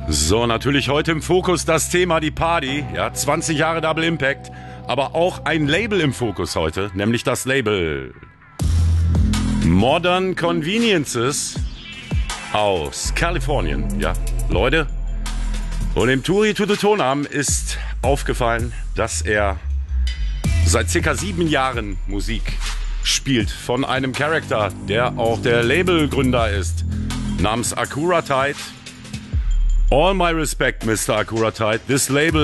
So, natürlich heute im Fokus das Thema die Party. Ja, 20 Jahre Double Impact, aber auch ein Label im Fokus heute, nämlich das Label Modern Conveniences aus Kalifornien. Ja, Leute. Und dem Turi Tututonam ist aufgefallen, dass er seit ca. 7 Jahren Musik spielt von einem Charakter, der auch der Labelgründer ist, namens Akura Tide. All my respect, Mr. Akura Tide. This label